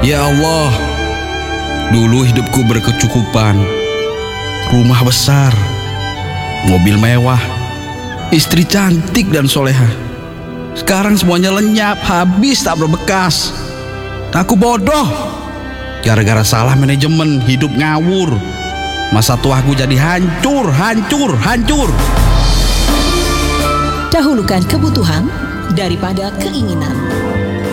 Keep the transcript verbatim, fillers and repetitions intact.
Ya Allah, dulu hidupku berkecukupan, rumah besar, mobil mewah, istri cantik dan soleha. Sekarang semuanya lenyap, habis tak berbekas. Aku bodoh, gara-gara salah manajemen, hidup ngawur. Masa tuaku jadi hancur, hancur, hancur. Dahulukan kebutuhan daripada keinginan.